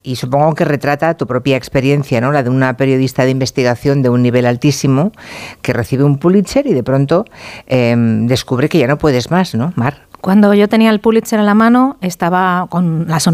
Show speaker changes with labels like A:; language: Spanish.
A: Y supongo que retrata tu propia experiencia, ¿no? La de una periodista de investigación de un nivel altísimo que recibe un Pulitzer y de pronto descubre que ya no puedes más, ¿no, Mar?
B: Cuando yo tenía el Pulitzer en la mano, estaba con la sonrisa